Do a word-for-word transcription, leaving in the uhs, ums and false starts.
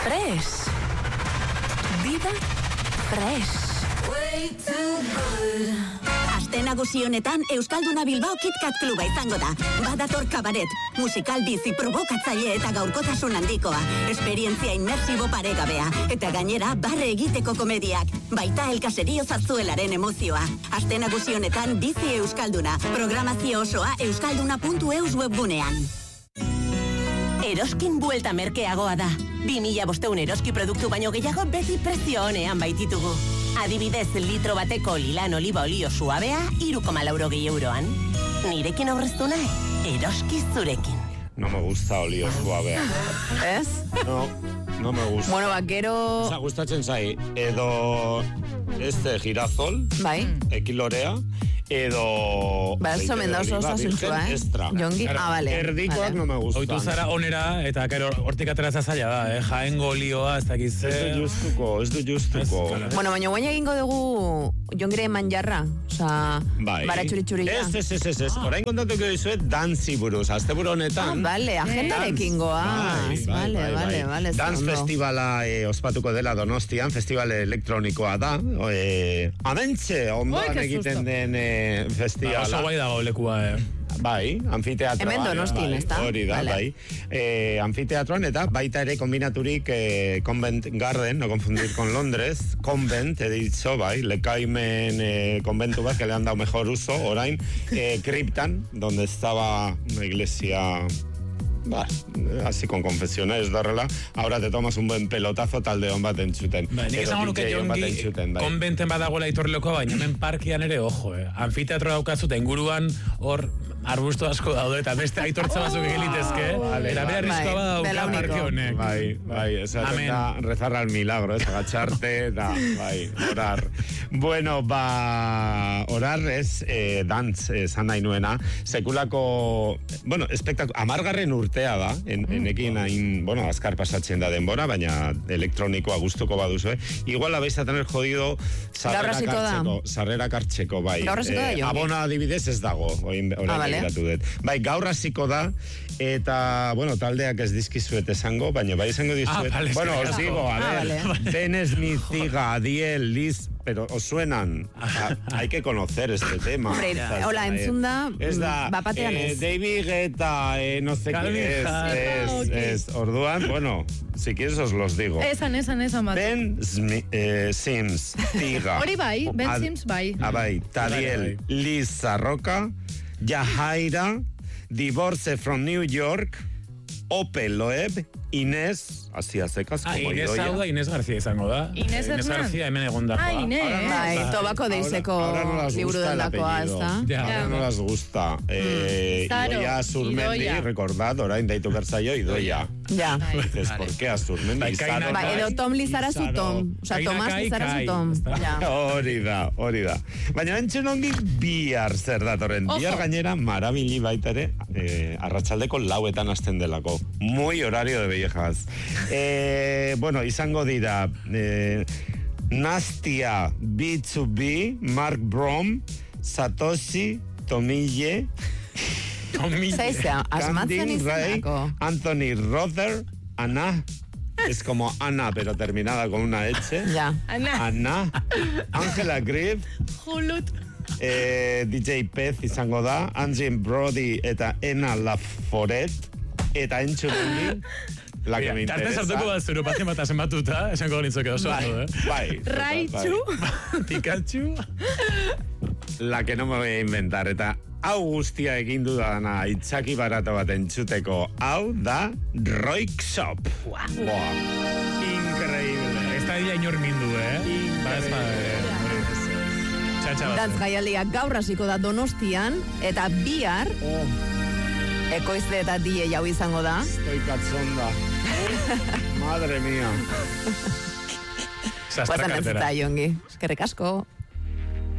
Fresh. Vida fresh. Way too good. Aste nagusi honetan Euskalduna Bilbao KitKat kluba izango da. Badator kabaret, musikal bizi provokatzaile eta gaurkotasun handikoa. Esperientzia inmersibo paregabea. Eta gainera, barre egiteko komediak. Baita el caserío zarzuelaren emozioa. Aste nagusi honetan bizi Euskalduna. Programazio osoa euskalduna puntu eus webgunean. Eroskin buelta merkeagoa da. bi mila bosteun eroski produktu baino gehiago beti prezio honean baititugu. Adibidez, litro bateko lilan oliba olio suabea, hiru koma laurogei euroan. Nirekin aurreztu nahi, eroski zurekin. No me gusta olio suabea. ¿Ez? No, no me gusta. Bueno, bakero... Osa, gustatzen zai, edo este girasol, bai, ekilorea, edo... Ba, eso mendoza oso zentzua, eh? Extra. Jongi, ah, vale. Erdikoak vale. no me gusta. Oitu zara onera, eta kero hortik ateratzen zaila da, eh? Jaengo olioa, ez dakiz... Ez du justuko, ez du justuko. Bueno, baina guaina egingo dugu jongire manjarra, oza, bai. bara txuri-txurila. Ez, ez, ez, ez, ez. Orain kontatuko dizuet dantzi buruz, azte buru honetan. Ah, bale, agendarekin goaz. Vale, vale, vale. Dance festivala eh, ospatuko dela Donostian, festival elektronikoa da. Eh, Amentxe, ondoan egiten den eh, festivala. Oso guai dago lekua, eh? Bai, anfiteatroa. Hemen Donostin, ez da? Hori da, vale. bai. Eh, anfiteatroan eta baita ere kombinaturik eh, Convent Garden, no confundir con Londres, Convent, he dicho, bai, Le Caimen eh, conventu bat, que le han dado mejor uso, orain, eh, Kryptan, donde estaba una iglesia... Ba, así con confesiones darrela, ahora te tomas un buen pelotazo talde hon bat entzuten. Ba, nik esan nuke jongi, konbenten badagoela itorleko, baina hemen parkian ere, ojo, eh? Anfiteatro daukazut, inguruan hor arbusto asko daude, eta beste aitortza batzuk egilitezke, vale, eta bera rizkoa badauka parki honek. Bai, bai, esaten da rezar al milagro, ez, agacharte, eta, bai, orar. Bueno, ba, orar ez, eh, dantz, esan nahi nuena, sekulako, bueno, espektakulo, amargarren urtea da, en, mm. enekin hain, bueno, azkar pasatzen da denbora, baina elektronikoa gustuko baduzu, eh? Igual habéis a tener jodido sarrera kartzeko, sarrera kartzeko, bai. Gaur hasiko da, eh, abona adibidez ez dago, orain ah, vale. dut. Bai, gaur hasiko da, eta, bueno, taldeak ez dizkizuet esango, baina bai esango dizuet. Ah, vale, bueno, os digo, a ver, ah, vale. Benes, Miciga, Adiel, Liz, pero os suenan. Ah, hay que conocer este tema. Hombre, ¿sabes? hola, entzunda, ez da, bapatean ez. Eh, David Guetta, eh, no sé qué es, es, okay. es, orduan, bueno, si quieres os los digo. Esan, esan, esan bat. Ben Smi, eh, Sims, Tiga. Hori bai, Ben Ad, Sims bai. Ah, bai, Tadiel, Liz Sarroca, Yahaira, Divorce from New York, Opel Loeb, Inés, así a secas ah, como Inés Sauda, Inés García izango da. Inés, Inés García hemen egon dagoa. Ah, Inés. Bai, tobako deizeko liburu dendakoa, ez da? Ahora no las gusta. Eh, Zaro, Idoia Azurmendi, recordad, orain deitu bertzaio, Idoia. Ja. Dices, ¿por qué Azurmendi? Ba, edo Tom Lizara zu Tom. Osa, Tomas Lizara zu Tom. Hori da, hori da. Baina entzun ongi bihar zer datorren. Bihar gainera, marabili baita ere, eh, arratsaldeko lauetan hasten delako. Muy horario de bellejas. Eh, bueno, izango dira eh, Nastia, B two B, Mark Brom, Satoshi, Tomille, Zaizea, asmatzen izanako. Anthony Rother, Ana, es como Ana, pero terminada con una H. Ja. Ana. Ana, Angela Griff, Julut. eh, D J Pez izango da, Angie Brody eta Ena Laforet, eta entzun la que me interesa. Tarte sartuko bat zuru, pazien bat asenbatuta, esango glintzok edo sondo, eh? Bai, Raichu. Pikachu. La que no me voy a inventar, eta hau guztia egin dudana itzaki barata bat entzuteko, hau da Roik Shop. Buah. Buah. Increíble. Ez da dira inor mindu, eh? Increíble. Dantz gaialdiak gaur hasiko da Donostian, eta bihar, oh. ekoizle eta D J hau izango da. Estoy cachonda. Madre mía. Guazan entzita, Jongi. Eskerrik asko.